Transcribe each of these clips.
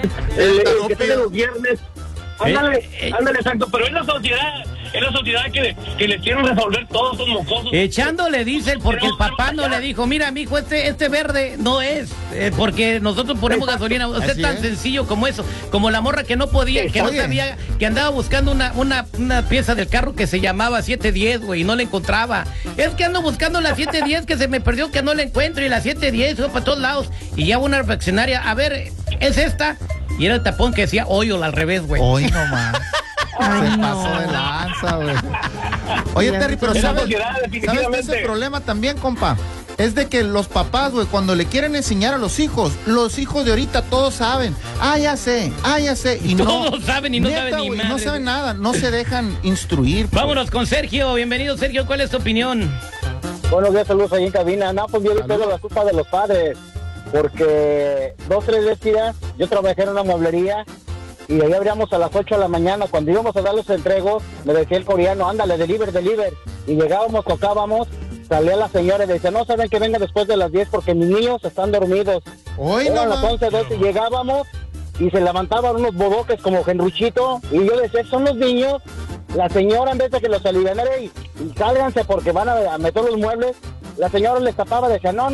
el que tiene los viernes. Ándale, exacto, pero es la sociedad que les quieren resolver todos esos mocosos. Echándole diésel porque el papá no le dijo, mira, mijo, este verde no es, porque nosotros ponemos gasolina. O sea, es tan sencillo como eso, como la morra que no podía, que no sabía, que andaba buscando una pieza del carro que se llamaba 710, güey, y no la encontraba. Es que ando buscando la 710 que se me perdió, que no la encuentro, y la 710 fue para todos lados, y ya una refaccionaria, a ver, ¿es esta? Y era el tapón que decía oil al revés, güey. Hoy nomás. Se pasó de lanza, güey. Oye, Terry, pero ¿sabes qué es el problema también, compa? Es de que los papás, güey, cuando le quieren enseñar a los hijos de ahorita todos saben. Ya sé. Y todos saben y no saben ni madre. No saben nada, no se dejan instruir. Pues. Vámonos con Sergio. Bienvenido, Sergio. ¿Cuál es tu opinión? Buenos días, saludos ahí en cabina. No, pues yo le pego la culpa de los padres. Porque 2-3 días yo trabajé en una mueblería y de ahí abríamos a las 8 de la mañana. Cuando íbamos a dar los entregos, me decía el coreano, ándale, deliver. Y llegábamos, tocábamos, salía la señora y decía, no saben que venga después de las 10 porque mis niños están dormidos. Hoy no, las 11, 12, llegábamos y se levantaban unos bodoques como Genruchito y yo decía, son los niños. La señora, en vez de que los alivianara y sálganse porque van a meter los muebles, la señora les tapaba, decía, no.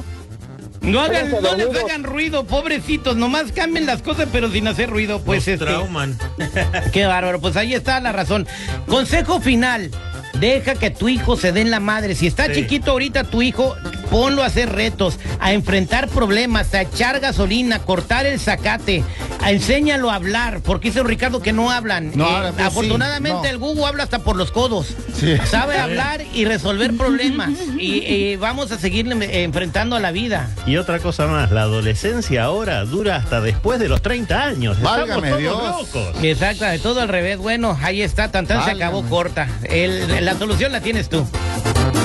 No les hagan ruido, pobrecitos, nomás cambien las cosas pero sin hacer ruido, pues trauman. Qué bárbaro, pues ahí está la razón. Consejo final, deja que tu hijo se dé en la madre. Si está chiquito ahorita tu hijo, ponlo a hacer retos, a enfrentar problemas, a echar gasolina, cortar el zacate, enséñalo a hablar, porque dice Ricardo que no hablan. Afortunadamente el Google habla hasta por los codos. Sí. Sabe hablar y resolver problemas. Y vamos a seguir enfrentando a la vida. Y otra cosa más, la adolescencia ahora dura hasta después de los 30 años. Válgame Estamos Dios. todos locos. Exacto, de todo al revés. Bueno, ahí está, se acabó corta. La solución la tienes tú.